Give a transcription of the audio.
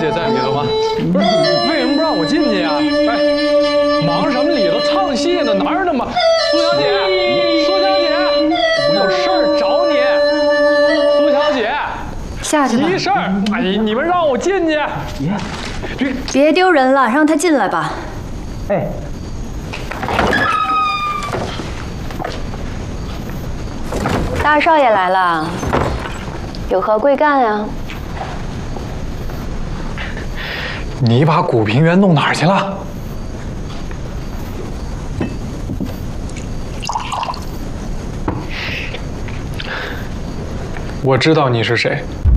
姐在里头吗？不是，为什么不让我进去呀？哎，忙什么里头唱戏呢？哪有那么……苏小姐，苏小姐，我有事儿找你。苏小姐， 下去吧。 急事儿！哎，你们让我进去。 别丢人了，让他进来吧。 哎， 大少爷来了，有何贵干啊？ 你把古平原弄哪儿去了？我知道你是谁。